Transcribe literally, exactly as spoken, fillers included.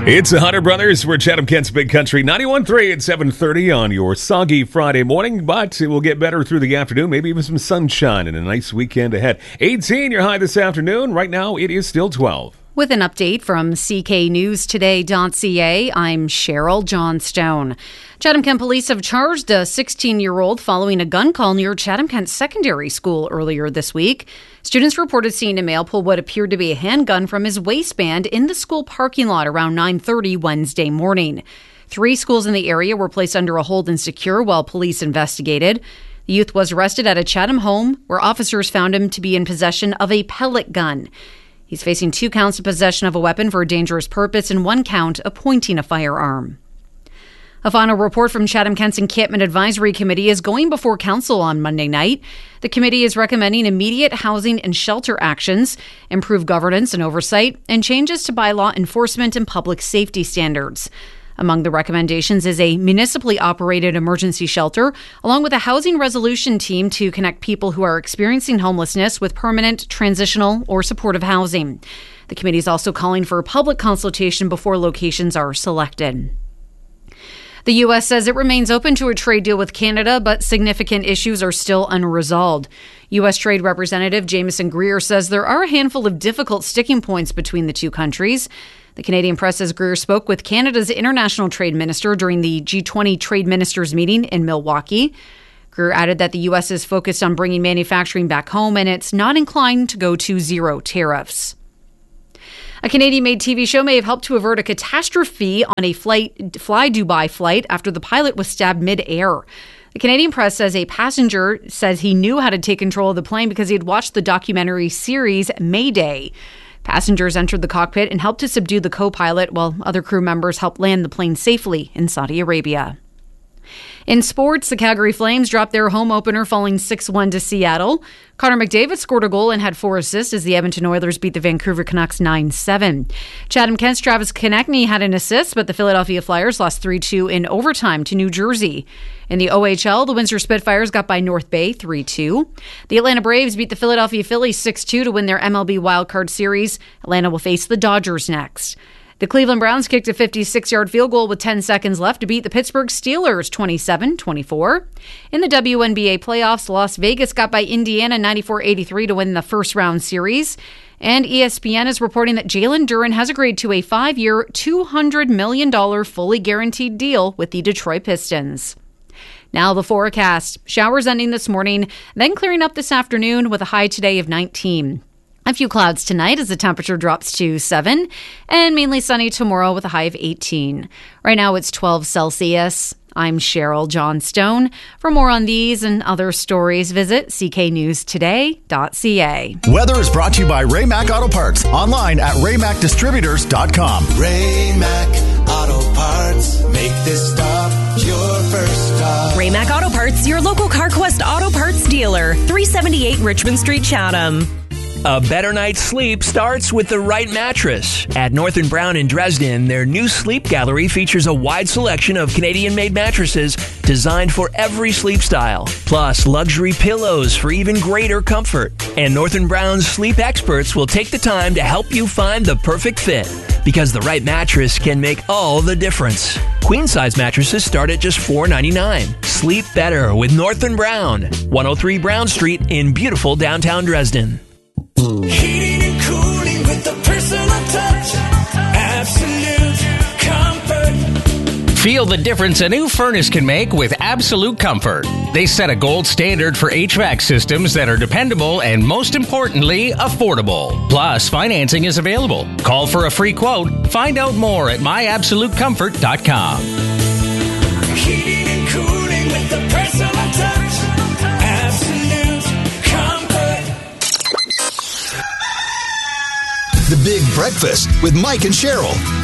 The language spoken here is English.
It's the Hunter Brothers. We're Chatham-Kent's Big Country, ninety-one point three at seven thirty on your soggy Friday morning, but it will get better through the afternoon, maybe even some sunshine and a nice weekend ahead. eighteen, your high this afternoon. Right now, it is still twelve. With an update from C K News Today dot C A, I'm Cheryl Johnstone. Chatham-Kent police have charged a sixteen-year-old following a gun call near Chatham-Kent Secondary School earlier this week. Students reported seeing a male pull what appeared to be a handgun from his waistband in the school parking lot around nine thirty Wednesday morning. Three schools in the area were placed under a hold and secure while police investigated. The youth was arrested at a Chatham home where officers found him to be in possession of a pellet gun. He's facing two counts of possession of a weapon for a dangerous purpose and one count of pointing a firearm. A final report from Chatham-Kent's Encampment Advisory Committee is going before council on Monday night. The committee is recommending immediate housing and shelter actions, improved governance and oversight, and changes to bylaw enforcement and public safety standards. Among the recommendations is a municipally operated emergency shelter, along with a housing resolution team to connect people who are experiencing homelessness with permanent, transitional, or supportive housing. The committee is also calling for public consultation before locations are selected. The U S says it remains open to a trade deal with Canada, but significant issues are still unresolved. U S Trade Representative Jameson Greer says there are a handful of difficult sticking points between the two countries. The Canadian press says Greer spoke with Canada's international trade minister during the G twenty trade ministers meeting in Milwaukee. Greer added that the U S is focused on bringing manufacturing back home and it's not inclined to go to zero tariffs. A Canadian-made T V show may have helped to avert a catastrophe on a flight, Fly Dubai flight after the pilot was stabbed mid-air. The Canadian press says a passenger says he knew how to take control of the plane because he had watched the documentary series Mayday. Passengers entered the cockpit and helped to subdue the co-pilot, while other crew members helped land the plane safely in Saudi Arabia. In sports, the Calgary Flames dropped their home opener, falling six one to Seattle. Connor McDavid scored a goal and had four assists as the Edmonton Oilers beat the Vancouver Canucks nine seven. Chatham-Kent's Travis Konechny had an assist, but the Philadelphia Flyers lost three two in overtime to New Jersey. In the O H L, the Windsor Spitfires got by North Bay three two. The Atlanta Braves beat the Philadelphia Phillies six two to win their M L B wildcard series. Atlanta will face the Dodgers next. The Cleveland Browns kicked a fifty-six-yard field goal with ten seconds left to beat the Pittsburgh Steelers twenty-seven twenty-four. In the W N B A playoffs, Las Vegas got by Indiana ninety-four eighty-three to win the first-round series. And E S P N is reporting that Jalen Duren has agreed to a five-year, two hundred million dollars fully guaranteed deal with the Detroit Pistons. Now the forecast. Showers ending this morning, then clearing up this afternoon with a high today of nineteen. A few clouds tonight as the temperature drops to seven, and mainly sunny tomorrow with a high of eighteen. Right now it's twelve Celsius. I'm Cheryl Johnstone. For more on these and other stories, visit C K News Today dot C A. Weather is brought to you by Ray-Mac Auto Parts. Online at Ray Mac Distributors dot com. Ray-Mac Auto Parts. Make this stop your first stop. Ray-Mac Auto Parts, your local CarQuest Auto Parts dealer. three seventy-eight Richmond Street, Chatham. A better night's sleep starts with the right mattress. At North and Brown in Dresden, their new sleep gallery features a wide selection of Canadian-made mattresses designed for every sleep style, plus luxury pillows for even greater comfort. And North and Brown's sleep experts will take the time to help you find the perfect fit, because the right mattress can make all the difference. Queen-size mattresses start at just four ninety-nine. Sleep better with North and Brown, one oh three Brown Street in beautiful downtown Dresden. Heating and cooling with the personal touch. Absolute comfort. Feel the difference a new furnace can make with Absolute Comfort. They set a gold standard for H V A C systems that are dependable and, most importantly, affordable. Plus, financing is available. Call for a free quote. Find out more at my absolute comfort dot com. Heating and cooling with the personal touch. Absolute comfort. The Big Breakfast with Mike and Cheryl.